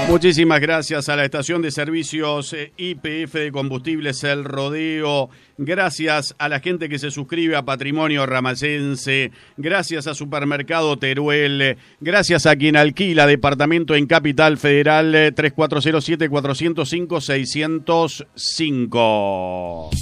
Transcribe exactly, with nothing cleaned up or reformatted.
Muchísimas gracias a la estación de servicios Y P F de combustibles El Rodeo. Gracias a la gente que se suscribe a Patrimonio Ramayense. Gracias a Supermercado Teruel. Gracias a quien alquila departamento en Capital Federal. Tres cuatro cero siete, cuatro cero cinco, seis cero cinco.